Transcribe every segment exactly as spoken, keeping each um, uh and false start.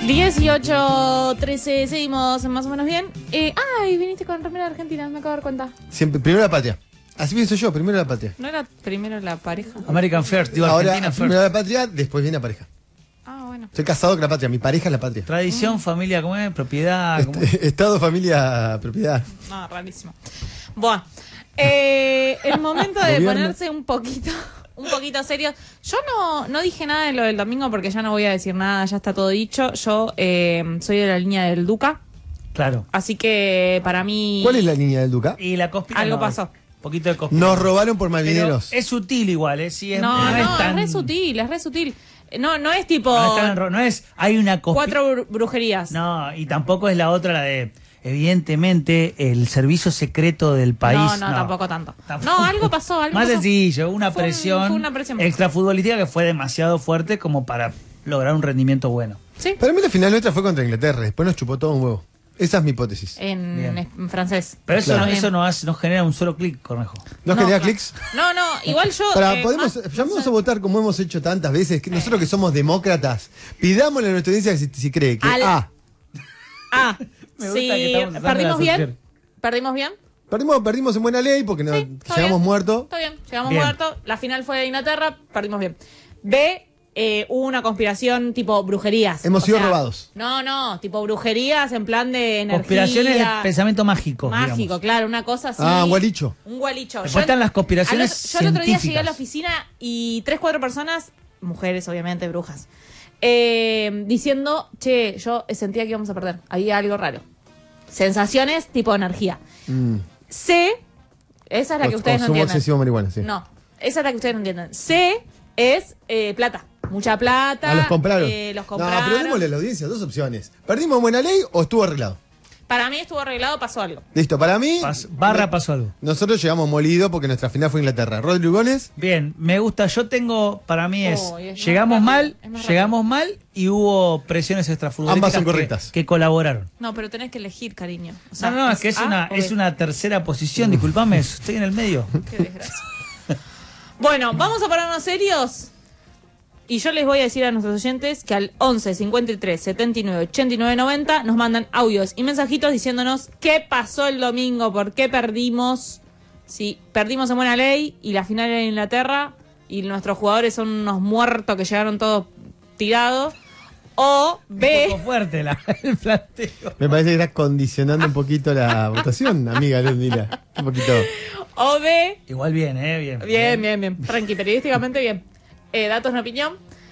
dieciocho trece, seguimos más o menos bien. Eh, ay, viniste con remera de Argentina, me acabo de dar cuenta. Siempre, primero la patria. Así pienso yo, primero la patria. ¿No era primero la pareja? American First, digo Ahora, Argentina First. primero la patria, después viene la pareja. Ah, bueno. Estoy casado con la patria, mi pareja es la patria. Tradición, mm. familia, ¿cómo es? Propiedad. ¿cómo es? Estado, familia, propiedad. No, rarísimo. Bueno, eh, el momento de Gobierno. ponerse un poquito... Un poquito serio. Yo no, no dije nada de lo del domingo porque ya no voy a decir nada, ya está todo dicho. Yo eh, soy de la línea del Duca. Claro. Así que para mí... ¿Cuál es la línea del Duca? Y la conspiración. Algo no, pasó. Un poquito de conspiración. Nos robaron por malvineros. Es sutil igual, ¿eh? Sí, es, No, no, no, es tan... es re sutil, es re sutil. No, no es tipo... No es, tan, no es hay una Cuatro br brujerías. No, y tampoco es la otra, la de... Evidentemente, el servicio secreto del país. No, no, no. tampoco tanto. Tampoco. No, algo pasó, algo Más pasó. sencillo, una Fue un- presión, fue una presión. extrafutbolística que fue demasiado fuerte como para lograr un rendimiento bueno. Sí, Para mí la final nuestra fue contra Inglaterra, después nos chupó todo un huevo. Esa es mi hipótesis. en, Bien. en francés. Pero eso, Claro. no, eso no, hace, no genera un solo clic, Cornejo. ¿No, No, genera claro. clics? No, no, igual yo... Para, eh, podemos, más- llamemos a votar como hemos hecho tantas veces, que nosotros que somos demócratas, pidámosle a nuestra audiencia que si, si cree que Al- A, Ah, Me gusta sí, que estamos usando perdimos la bien. asociación. ¿Perdimos bien? perdimos, perdimos en buena ley porque no, Sí, está llegamos bien. muertos. Está bien, llegamos Bien. muertos. La final fue de Inglaterra, perdimos bien. B, eh, hubo una conspiración tipo brujerías. Hemos O sido sea, robados. No, no, tipo brujerías en plan de energía. Conspiraciones de pensamiento mágico. Mágico, digamos. claro, una cosa así. Ah, un gualicho. Un gualicho. Después están las conspiraciones al otro- Yo el otro día llegué a la científicas. oficina y tres, cuatro personas, mujeres obviamente, brujas, eh, diciendo, che, yo sentía que íbamos a perder. Había algo raro. Sensaciones tipo energía. Mm. C, esa es la que O- ustedes no consumo entienden. excesivo de marihuana, sí. No, esa es la que ustedes no entienden. C es eh, plata. Mucha plata. Ah, los compraron. eh, los No, compraron. pero démosle a la audiencia dos opciones. ¿Perdimos en buena ley o estuvo arreglado? Para mí estuvo arreglado, pasó algo. Listo, para mí. Pas- barra no- pasó algo. Nosotros llegamos molidos porque nuestra final fue Inglaterra. Rodrigo Lugones, Bien, me gusta. Yo tengo, para mí es, Oh, y es más llegamos rápido, mal, es más llegamos mal y hubo presiones extrafutbolísticas Ambas son que- correctas. Que, colaboraron. No, pero tenés que elegir, cariño. O sea, no, no, es que es A una, o es B. una tercera posición, disculpame, estoy en el medio. Qué desgracia. Bueno, vamos a ponernos serios. Y yo les voy a decir a nuestros oyentes que al once cincuenta y tres setenta y nueve ochenta y nueve noventa nos mandan audios y mensajitos diciéndonos qué pasó el domingo, por qué perdimos, si perdimos en buena ley y la final en Inglaterra y nuestros jugadores son unos muertos que llegaron todos tirados, o Un B, poco fuerte la, el planteo. me parece que estás condicionando un poquito la votación, amiga Ludmila. Un poquito. o B, Igual bien, eh, bien. bien, bien, bien, tranqui, periodísticamente bien. Eh, datos en opinión.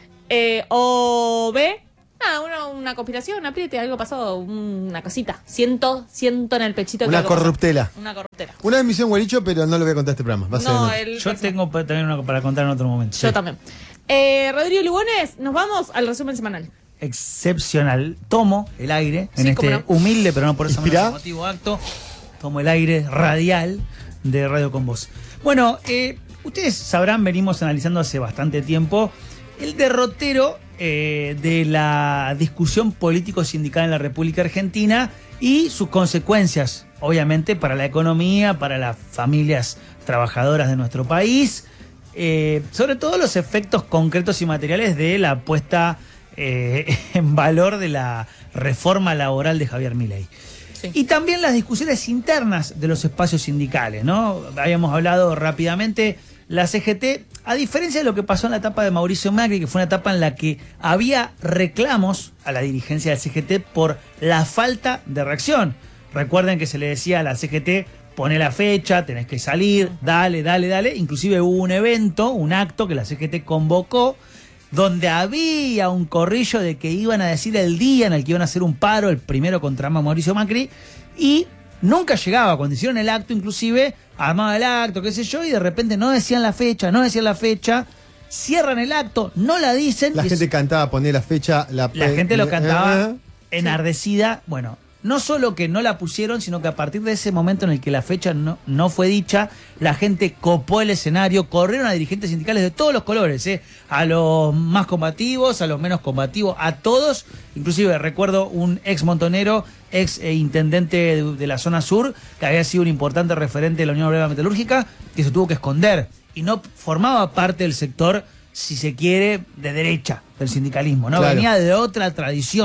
Eh, o B, nada, una, una conspiración, un apriete, algo pasó, una cosita. Siento, siento en el pechito que Una algo pasó. corruptela. Una corruptela. Una emisión gualicho, pero no lo voy a contar este programa. Va a ser No, en- el Yo próximo. tengo pa- también una para contar en otro momento. Yo Sí. también. Eh, Rodrigo Lugones, nos vamos al resumen semanal. Excepcional. Tomo el aire en Sí, este cómo no. humilde, pero no por eso Inspirá. menos emotivo acto. Tomo el aire radial de Radio con Voz. Bueno, eh, ustedes sabrán, venimos analizando hace bastante tiempo el derrotero eh, de la discusión político-sindical en la República Argentina y sus consecuencias, obviamente, para la economía, para las familias trabajadoras de nuestro país, eh, sobre todo los efectos concretos y materiales de la puesta eh, en valor de la reforma laboral de Javier Milei. Sí. Y también las discusiones internas de los espacios sindicales, ¿no? Habíamos hablado rápidamente, la C G T, a diferencia de lo que pasó en la etapa de Mauricio Macri, que fue una etapa en la que había reclamos a la dirigencia del C G T por la falta de reacción. Recuerden que se le decía a la C G T, pone la fecha, tenés que salir, dale, dale, dale. Inclusive hubo un evento, un acto que la C G T convocó, donde había un corrillo de que iban a decir el día en el que iban a hacer un paro, el primero contra Mauricio Macri, y nunca llegaba. Cuando hicieron el acto, inclusive, armaba el acto, qué sé yo, y de repente no decían la fecha, no decían la fecha, cierran el acto, no la dicen. La y gente es- cantaba, poner la fecha. La, la pe- gente lo cantaba Ah, enardecida. Bueno, no solo que no la pusieron, sino que a partir de ese momento en el que la fecha no, no fue dicha, la gente copó el escenario, corrieron a dirigentes sindicales de todos los colores, ¿eh? A los más combativos, a los menos combativos, a todos. Inclusive recuerdo un ex montonero, ex eh, intendente de, de la zona sur, que había sido un importante referente de la Unión Obrera Metalúrgica, que se tuvo que esconder y no formaba parte del sector, si se quiere, de derecha del sindicalismo, ¿no? Claro. Venía de otra tradición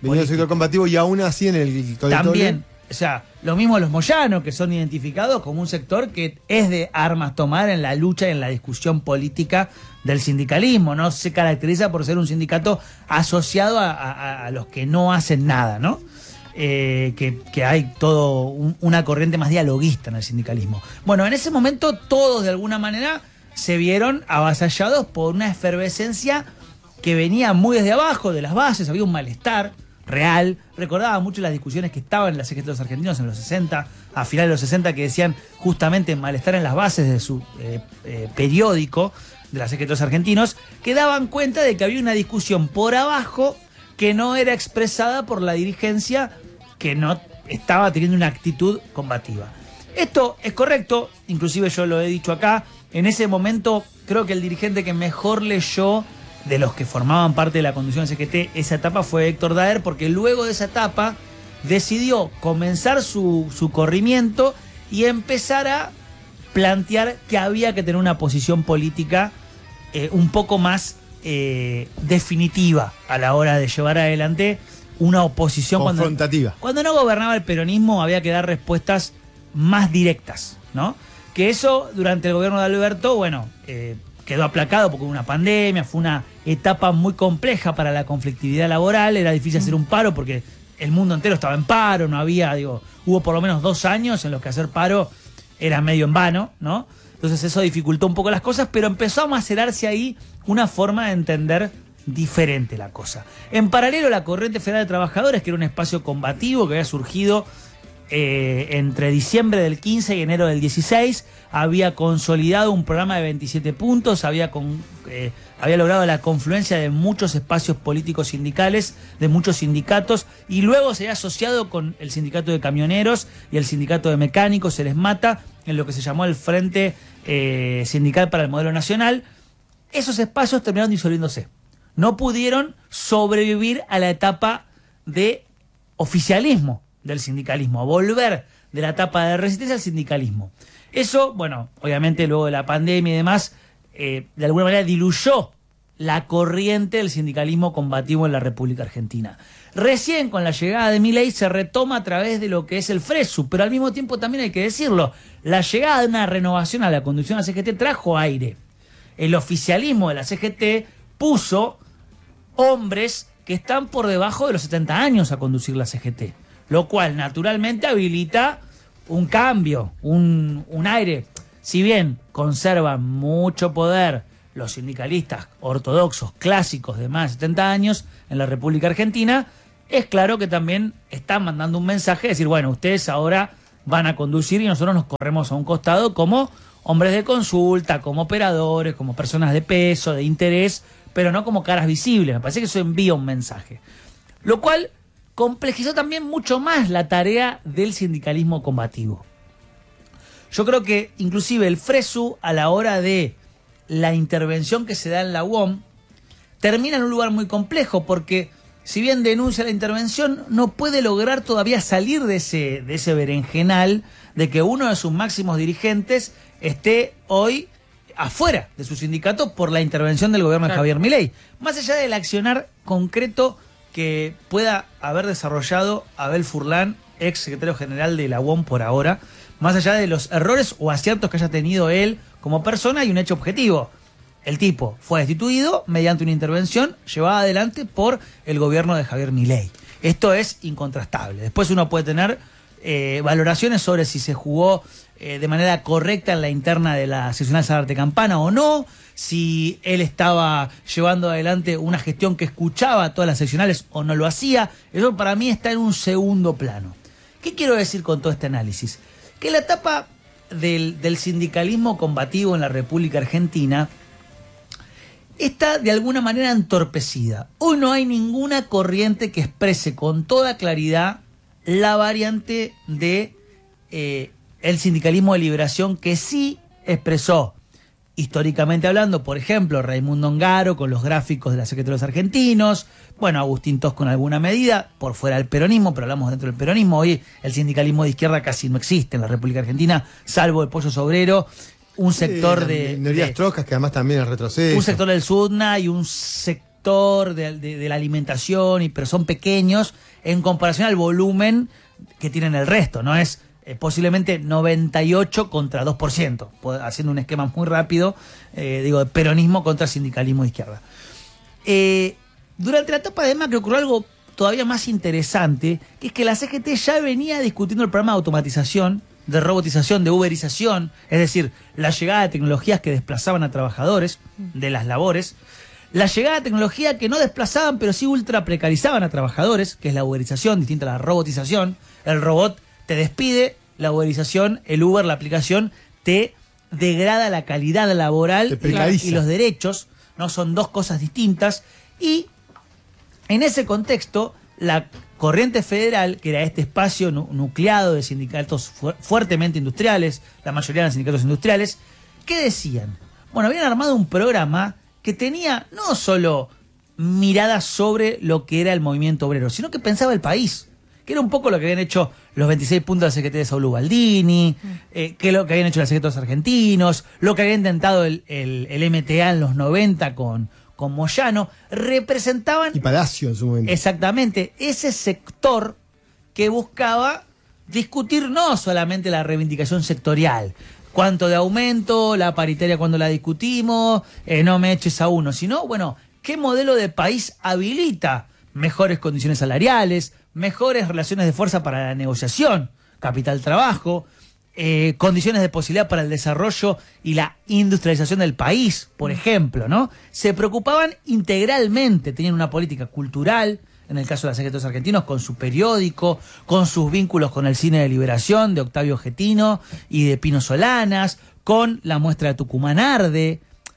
Venía del sector combativo y aún así en el también, o sea, lo mismo los moyanos, que son identificados como un sector que es de armas tomar en la lucha y en la discusión política del sindicalismo, no se caracteriza por ser un sindicato asociado a, a, a los que no hacen nada, ¿no? Eh, que, que hay todo un, una corriente más dialoguista en el sindicalismo. Bueno, en ese momento todos de alguna manera se vieron avasallados por una efervescencia que venía muy desde abajo, de las bases, había un malestar real. Recordaba mucho las discusiones que estaban en la C G T de los argentinos en los sesenta, a finales de los sesenta, que decían justamente malestar en las bases de su eh, eh, periódico de la C G T de los argentinos, que daban cuenta de que había una discusión por abajo que no era expresada por la dirigencia, que no estaba teniendo una actitud combativa. Esto es correcto, inclusive yo lo he dicho acá, en ese momento creo que el dirigente que mejor leyó de los que formaban parte de la conducción de C G T esa etapa fue Héctor Daer, porque luego de esa etapa decidió comenzar su, su corrimiento y empezar a plantear que había que tener una posición política eh, un poco más eh, definitiva a la hora de llevar adelante una oposición. Confrontativa. Cuando, cuando no gobernaba el peronismo había que dar respuestas más directas, ¿no? Que eso durante el gobierno de Alberto, bueno, eh, quedó aplacado porque hubo una pandemia, fue una etapa muy compleja para la conflictividad laboral, era difícil hacer un paro porque el mundo entero estaba en paro, no había, digo, hubo por lo menos dos años en los que hacer paro era medio en vano, ¿no? Entonces eso dificultó un poco las cosas, pero empezó a macerarse ahí una forma de entender diferente la cosa. En paralelo, la Corriente Federal de Trabajadores, que era un espacio combativo que había surgido eh, entre diciembre del quince y enero del dieciséis, había consolidado un programa de veintisiete puntos, había, con, eh, había logrado la confluencia de muchos espacios políticos sindicales, de muchos sindicatos, y luego se había asociado con el sindicato de camioneros y el sindicato de mecánicos, se les mata, en lo que se llamó el Frente eh, Sindical para el Modelo Nacional. Esos espacios terminaron disolviéndose. No pudieron sobrevivir a la etapa de oficialismo del sindicalismo, a volver de la etapa de resistencia al sindicalismo. Eso, bueno, obviamente luego de la pandemia y demás, eh, de alguna manera diluyó la corriente del sindicalismo combativo en la República Argentina. Recién con la llegada de Milei se retoma a través de lo que es el FRESU, pero al mismo tiempo también hay que decirlo, la llegada de una renovación a la conducción de la C G T trajo aire. El oficialismo de la C G T puso hombres que están por debajo de los setenta años a conducir la C G T, lo cual naturalmente habilita un cambio, un, un aire. Si bien conservan mucho poder los sindicalistas ortodoxos clásicos de más de setenta años en la República Argentina, es claro que también están mandando un mensaje de decir, bueno, ustedes ahora van a conducir y nosotros nos corremos a un costado como hombres de consulta, como operadores, como personas de peso, de interés, pero no como caras visibles. Me parece que eso envía un mensaje. Lo cual complejizó también mucho más la tarea del sindicalismo combativo. Yo creo que inclusive el FRESU, a la hora de la intervención que se da en la U O M, termina en un lugar muy complejo, porque si bien denuncia la intervención, no puede lograr todavía salir de ese, de ese berenjenal de que uno de sus máximos dirigentes esté hoy afuera de su sindicato por la intervención del gobierno de Javier Milei. Más allá del accionar concreto que pueda haber desarrollado Abel Furlan, ex secretario general de la U O M por ahora, más allá de los errores o aciertos que haya tenido él como persona, y un hecho objetivo. El tipo fue destituido mediante una intervención llevada adelante por el gobierno de Javier Milei. Esto es incontrastable. Después uno puede tener eh, valoraciones sobre si se jugó eh, de manera correcta en la interna de la seccional Zárate Campana o no, si él estaba llevando adelante una gestión que escuchaba a todas las seccionales o no lo hacía. Eso para mí está en un segundo plano. ¿Qué quiero decir con todo este análisis? Que la etapa del, del sindicalismo combativo en la República Argentina está de alguna manera entorpecida. Hoy no hay ninguna corriente que exprese con toda claridad la variante de eh, el sindicalismo de liberación que sí expresó, históricamente hablando, por ejemplo, Raimundo Ongaro con los gráficos de la Secretaría de los Argentinos, bueno, Agustín Tos con alguna medida, por fuera del peronismo, pero hablamos dentro del peronismo. Hoy el sindicalismo de izquierda casi no existe en la República Argentina, salvo el Pollo Obrero, un sector sí, de... minorías de, troscas que además también es retroceso. Un sector del SUDNA y un sector sector de, de, de la alimentación, y, pero son pequeños en comparación al volumen que tienen el resto, ¿no? Es eh, posiblemente noventa y ocho contra dos por ciento, haciendo un esquema muy rápido, eh, digo, de peronismo contra sindicalismo de izquierda. Eh, durante la etapa de Macri ocurrió algo todavía más interesante, que es que la C G T ya venía discutiendo el programa de automatización, de robotización, de uberización, es decir, la llegada de tecnologías que desplazaban a trabajadores de las labores, la llegada de tecnología que no desplazaban pero sí ultra precarizaban a trabajadores, que es la uberización, distinta a la robotización. El robot te despide, la uberización, el Uber, la aplicación, te degrada la calidad laboral y los derechos, ¿no? Son dos cosas distintas. Y en ese contexto, la Corriente Federal, que era este espacio nu nucleado de sindicatos fu fuertemente industriales, la mayoría eran sindicatos industriales, ¿qué decían? Bueno, habían armado un programa que tenía no solo miradas sobre lo que era el movimiento obrero, sino que pensaba el país, que era un poco lo que habían hecho los veintiséis puntos de la C G T de Saúl Ubaldini, mm. eh, que lo que habían hecho los sectores argentinos, lo que había intentado el, el, el M T A en los noventa con... con Moyano, representaban... Y Palacio en su momento. Exactamente, ese sector que buscaba discutir no solamente la reivindicación sectorial, cuánto de aumento, la paritaria cuando la discutimos, eh, no me eches a uno, sino, bueno, qué modelo de país habilita mejores condiciones salariales, mejores relaciones de fuerza para la negociación, capital-trabajo, Eh, condiciones de posibilidad para el desarrollo y la industrialización del país, por ejemplo, ¿no? Se preocupaban integralmente, tenían una política cultural, en el caso de los secretarios argentinos, con su periódico, con sus vínculos con el cine de Liberación, de Octavio Getino y de Pino Solanas, con la muestra de Tucumán Arde,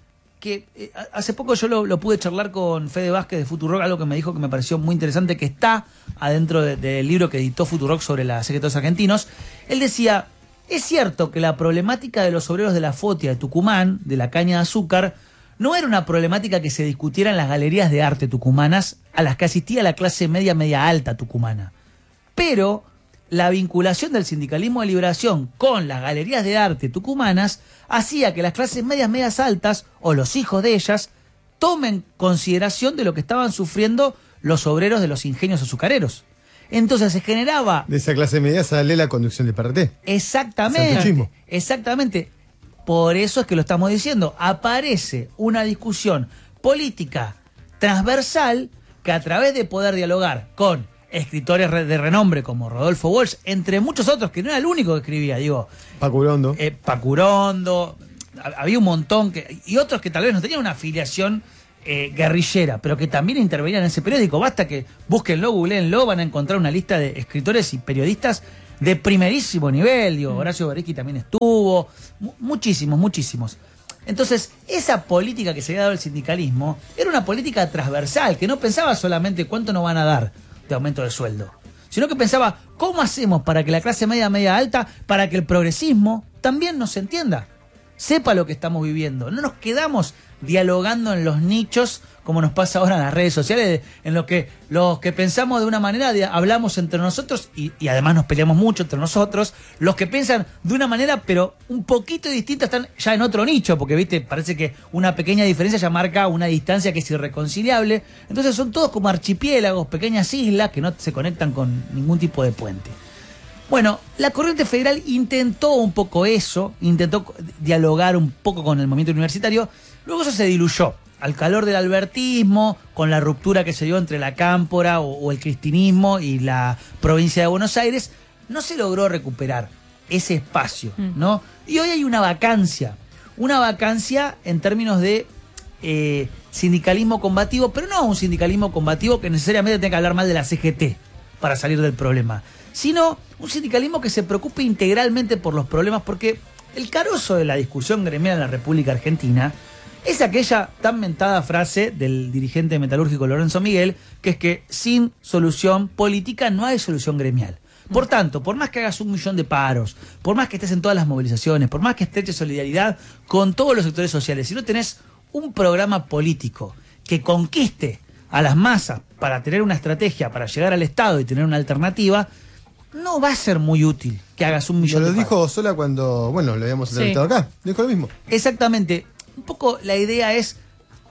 que eh, hace poco yo lo, lo pude charlar con Fede Vázquez de Futurock, algo que me dijo que me pareció muy interesante, que está adentro de, del libro que editó Futurock sobre los secretarios argentinos. Él decía... Es cierto que la problemática de los obreros de la Fotia de Tucumán, de la caña de azúcar, no era una problemática que se discutiera en las galerías de arte tucumanas a las que asistía la clase media, media alta tucumana. Pero la vinculación del sindicalismo de liberación con las galerías de arte tucumanas hacía que las clases medias, medias altas, o los hijos de ellas, tomen consideración de lo que estaban sufriendo los obreros de los ingenios azucareros. Entonces se generaba... De esa clase media sale la conducción del P R T. Exactamente. Exactamente. Por eso es que lo estamos diciendo. Aparece una discusión política transversal que a través de poder dialogar con escritores de renombre como Rodolfo Walsh, entre muchos otros, que no era el único que escribía, digo... Pacurondo. Eh, Pacurondo. Había un montón, que y otros que tal vez no tenían una afiliación... Eh, guerrillera, pero que también intervenían en ese periódico. Basta que búsquenlo, googleenlo, van a encontrar una lista de escritores y periodistas de primerísimo nivel. Digo, Horacio Berisky también estuvo, muchísimos, muchísimos. Entonces, esa política que se había dado el sindicalismo era una política transversal, que no pensaba solamente cuánto nos van a dar de aumento de sueldo, sino que pensaba cómo hacemos para que la clase media, media alta, para que el progresismo también nos entienda, sepa lo que estamos viviendo. No nos quedamos dialogando en los nichos como nos pasa ahora en las redes sociales, en lo que los que pensamos de una manera de, hablamos entre nosotros y, y además nos peleamos mucho entre nosotros. Los que piensan de una manera pero un poquito distinta están ya en otro nicho, porque viste, parece que una pequeña diferencia ya marca una distancia que es irreconciliable. Entonces son todos como archipiélagos, pequeñas islas que no se conectan con ningún tipo de puente. Bueno, la Corriente Federal intentó un poco eso, intentó dialogar un poco con el movimiento universitario. Luego eso se diluyó al calor del albertismo, con la ruptura que se dio entre la cámpora o, o el cristinismo y la provincia de Buenos Aires. No se logró recuperar ese espacio, ¿no? Y hoy hay una vacancia, una vacancia en términos de eh, sindicalismo combativo, pero no un sindicalismo combativo que necesariamente tenga que hablar mal de la C G T para salir del problema, sino un sindicalismo que se preocupe integralmente por los problemas, porque el carozo de la discusión gremial en la República Argentina es aquella tan mentada frase del dirigente metalúrgico Lorenzo Miguel, que es que sin solución política no hay solución gremial. Por tanto, por más que hagas un millón de paros, por más que estés en todas las movilizaciones, por más que estreches solidaridad con todos los sectores sociales, si no tenés un programa político que conquiste a las masas para tener una estrategia para llegar al Estado y tener una alternativa, no va a ser muy útil que hagas un millón de paros. Lo dijo Sola cuando, bueno, lo habíamos entrevistado Sí. acá, dijo lo mismo. Exactamente. Un poco la idea es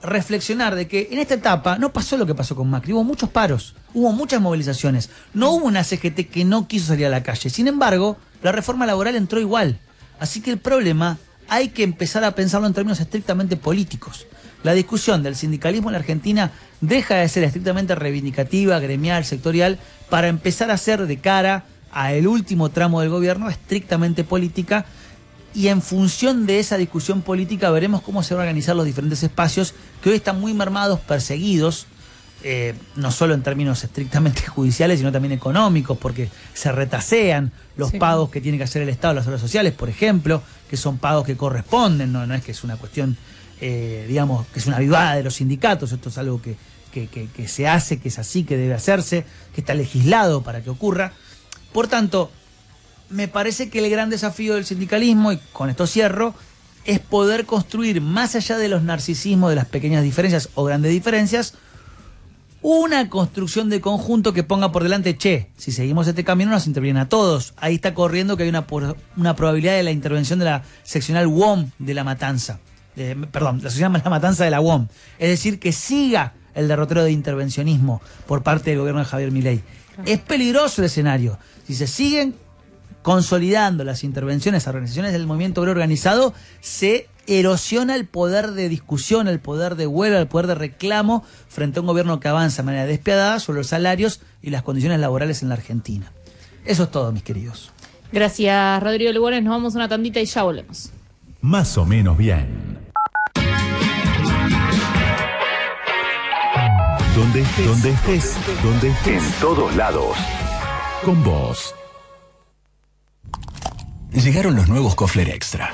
reflexionar de que en esta etapa no pasó lo que pasó con Macri, hubo muchos paros, hubo muchas movilizaciones, no hubo una C G T que no quiso salir a la calle, sin embargo, la reforma laboral entró igual, así que el problema hay que empezar a pensarlo en términos estrictamente políticos. La discusión del sindicalismo en la Argentina deja de ser estrictamente reivindicativa, gremial, sectorial, para empezar a ser de cara al último tramo del gobierno estrictamente política, y en función de esa discusión política veremos cómo se van a organizar los diferentes espacios que hoy están muy mermados, perseguidos, eh, no solo en términos estrictamente judiciales, sino también económicos, porque se retasean los sí. pagos que tiene que hacer el Estado a las obras sociales, por ejemplo, que son pagos que corresponden, no, no es que es una cuestión, eh, digamos, que es una vivada de los sindicatos, esto es algo que, que, que, que se hace, que es así, que debe hacerse, que está legislado para que ocurra. Por tanto, me parece que el gran desafío del sindicalismo, y con esto cierro, es poder construir, más allá de los narcisismos, de las pequeñas diferencias o grandes diferencias, una construcción de conjunto que ponga por delante, che, si seguimos este camino nos intervienen a todos. Ahí está corriendo que hay una, una probabilidad de la intervención de la seccional U O M de La Matanza. Eh, perdón, la seccional La Matanza de la U O M. Es decir, que siga el derrotero de intervencionismo por parte del gobierno de Javier Milei. Claro. Es peligroso el escenario. Si se siguen consolidando las intervenciones a organizaciones del movimiento obrero organizado, se erosiona el poder de discusión, el poder de huelga, el poder de reclamo frente a un gobierno que avanza de manera despiadada sobre los salarios y las condiciones laborales en la Argentina. Eso es todo, mis queridos. Gracias, Rodrigo Lugones. Nos vamos a una tandita y ya volvemos. Más o menos bien. Donde estés, donde estés, donde estés, en todos lados. Con vos. Llegaron los nuevos Kofler Extra.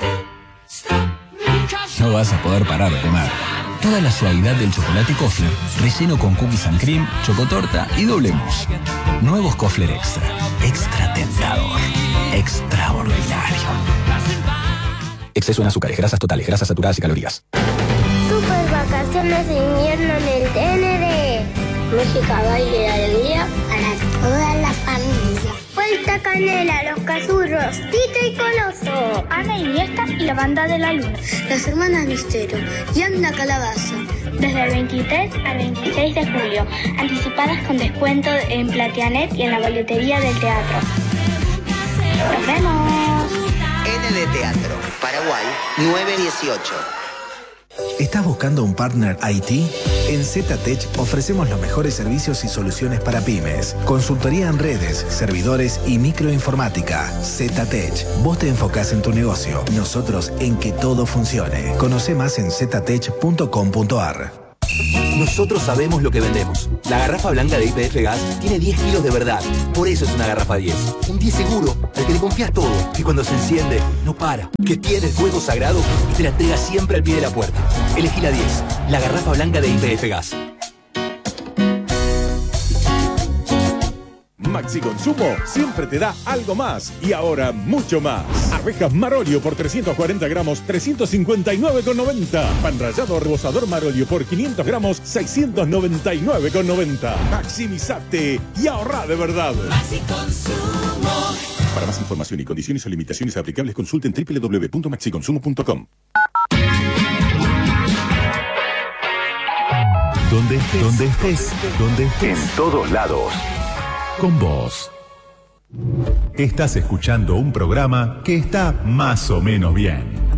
No vas a poder parar de comer. Toda la suavidad del chocolate Kofler, relleno con cookies and cream, chocotorta y doble mousse. Nuevos Kofler Extra. Extra tentador. Extraordinario. Exceso en azúcares, grasas totales, grasas saturadas y calorías. Super vacaciones de invierno en el T N D. Música, baile y alegría para toda la familia. Vuelta Canela, Los Cazurros, Tito y Coloso, Ana Iniesta y la Banda de la Luna, Las Hermanas Mistero y Anda Calabaza. Desde el veintitrés al veintiséis de julio, anticipadas con descuento en Platianet y en la boletería del teatro. ¡Nos vemos! N D Teatro, Paraguay, nueve dieciocho. ¿Estás buscando un partner I T? En ZTech ofrecemos los mejores servicios y soluciones para pymes. Consultoría en redes, servidores y microinformática. ZTech. Vos te enfocás en tu negocio, nosotros en que todo funcione. Conoce más en ztech punto com punto ar. Nosotros sabemos lo que vendemos. La garrafa blanca de Y P F Gas tiene diez kilos de verdad. Por eso es una garrafa diez. Un diez seguro, al que le confías todo. Y cuando se enciende, no para. Que tiene el fuego sagrado y te la entrega siempre al pie de la puerta. Elegí la diez. La garrafa blanca de Y P F Gas. Maxi Consumo siempre te da algo más y ahora mucho más. Arvejas Marolio por trescientos cuarenta gramos, trescientos cincuenta y nueve con noventa. Pan rallado rebozador Marolio por quinientos gramos, seiscientos noventa y nueve con noventa. Maximizate y ahorra de verdad. Maxi Consumo. Para más información y condiciones o limitaciones aplicables, consulten doble u doble u doble u punto maxi consumo punto com. Donde estés, donde estés, donde estés, en todos lados. Con vos. Estás escuchando un programa que está más o menos bien.